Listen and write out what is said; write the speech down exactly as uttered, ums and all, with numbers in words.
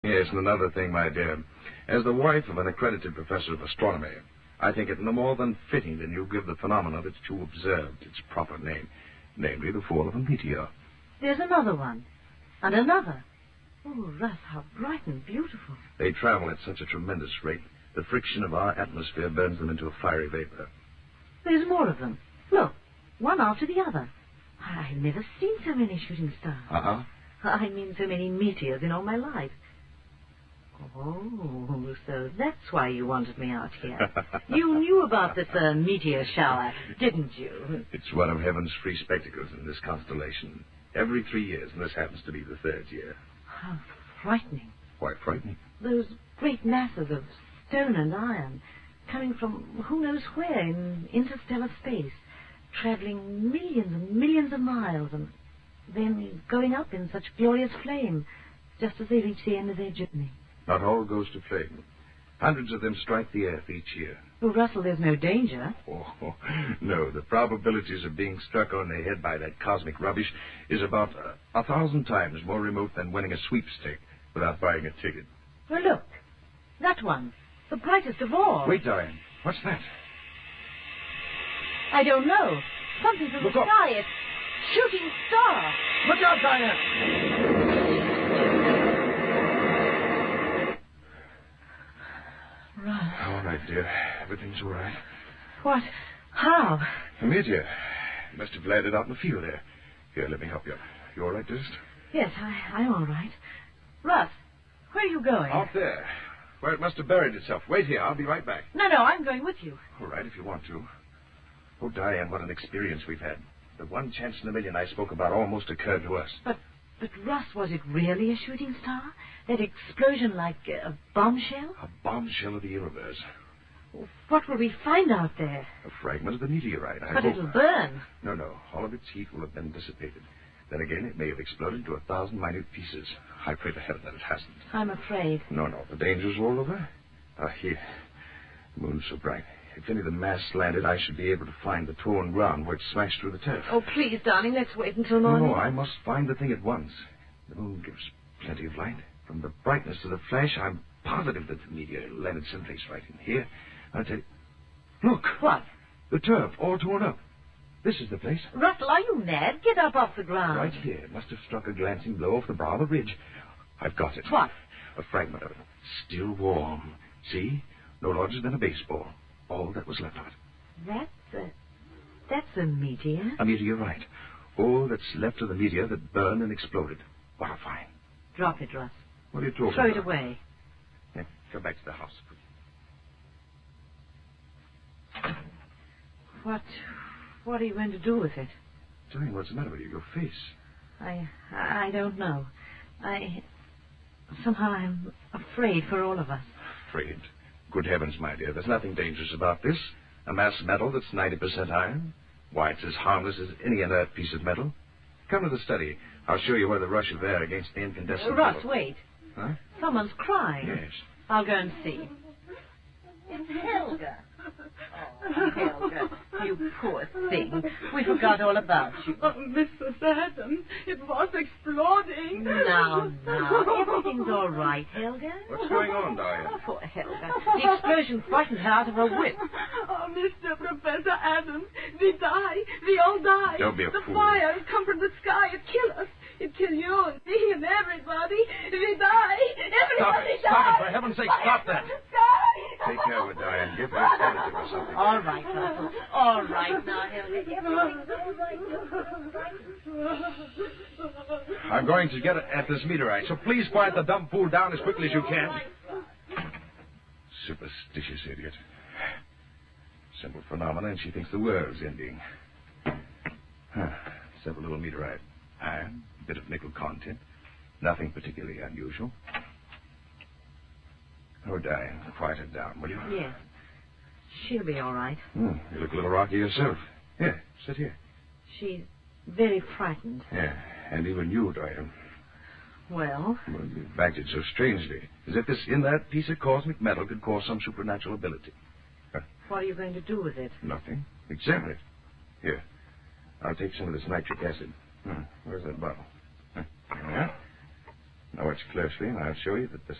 Yes, and another thing, my dear. As the wife of an accredited professor of astronomy, I think it no more than fitting that you give the phenomena that you observed its proper name, namely the fall of a meteor. There's another one. And another. Oh, Russ, how bright and beautiful. They travel at such a tremendous rate, the friction of our atmosphere burns them into a fiery vapor. There's more of them. Look, one after the other. I've never seen so many shooting stars. Uh-huh. I mean so many meteors in all my life. Oh, so that's why you wanted me out here. You knew about this uh, meteor shower, didn't you? It's one of heaven's free spectacles in this constellation. Every three years, and this happens to be the third year. How frightening. Quite frightening. Those great masses of stone and iron coming from who knows where in interstellar space, traveling millions and millions of miles and then going up in such glorious flame just as they reach the end of their journey. Not all goes to flame. Hundreds of them strike the earth each year. Well, Russell, there's no danger. Oh, no. The probabilities of being struck on the head by that cosmic rubbish is about a, a thousand times more remote than winning a sweepstake without buying a ticket. Well, look. That one. The brightest of all. Wait, Diane. What's that? I don't know. Something from Look the up. sky. It's shooting star. Look out, Diane! Russ. All right, dear. Everything's all right. What? How? A meteor. You must have landed out in the field there. Here, let me help you. You all right, dearest? Yes, I, I'm all right. Russ, where are you going? Out there, where it must have buried itself. Wait here. I'll be right back. No, no, I'm going with you. All right, if you want to. Oh, Diane, what an experience we've had. The one chance in a million I spoke about almost occurred to us. But, but Russ, was it really a shooting star? That explosion like a bombshell? A bombshell of the universe. What will we find out there? A fragment of the meteorite, I But hope. it'll burn. No, no. All of its heat will have been dissipated. Then again, it may have exploded into a thousand minute pieces. I pray to heaven that it hasn't. I'm afraid. No, no. The danger's all over. Ah, here. The moon's so bright. If any of the mass landed, I should be able to find the torn ground where it smashed through the turf. Oh, please, darling, let's wait until No, morning. no, I must find the thing at once. The moon gives plenty of light. From the brightness of the flash, I'm positive that the meteor landed someplace right in here. I'll tell you. Look! What? The turf, all torn up. This is the place. Russell, are you mad? Get up off the ground. Right here. It must have struck a glancing blow off the brow of the ridge. I've got it. What? A fragment of it. Still warm. See? No larger than a baseball. All that was left of it. That's a... That's a meteor. A meteorite. All that's left of the meteor that burned and exploded. What a find. Drop it, Russ. What are you talking Throw about? it away. Yeah, go back to the house. What... What are you going to do with it? Jane, what's the matter with you? Your face. I... I don't know. I... Somehow I'm afraid for all of us. Afraid? Good heavens, my dear. There's nothing dangerous about this. A mass metal that's ninety percent iron. Why, it's as harmless as any inert piece of metal. Come to the study. I'll show you where the rush of air against the incandescent... Uh, Russ, metal- wait. Huh? Someone's crying. Yes. I'll go and see. It's Helga. Oh, Helga, you poor thing. We forgot all about you. Oh, Missus Adams, it was exploding. Now, now, everything's all right, Helga. What's going on, Diane? Poor Helga. The explosion frightened her out of her wit. Oh, Mister Professor Adams, we die. We all die. Don't be a the fool. The fire come from the sky. It kill us. It kill you and me and everybody. We die. Stop Everybody it. die. Stop it. For heaven's sake, stop that. From the sky. Take care of it, Diane. Give her a sedative or something. All right, Russell. All right now, Helga. Everything's all right. I'm going to get at this meteorite, so please quiet the dumb fool down as quickly as you can. Superstitious idiot. Simple phenomena, and she thinks the world's ending. Huh. Simple little meteorite. Iron, a bit of nickel content. Nothing particularly unusual. Oh, Diane, quiet her down, will you? Yes. She'll be all right. Hmm, you look a little rocky yourself. Here, sit here. She's very frightened. Yeah, and even you, Diane. Well? Well, you've acted so strangely, as if this inert piece of cosmic metal could cause some supernatural ability. Huh? What are you going to do with it? Nothing. Examine it. Here, I'll take some of this nitric acid. Hmm, where's that bottle? Huh, there we are. Now watch closely, and I'll show you that the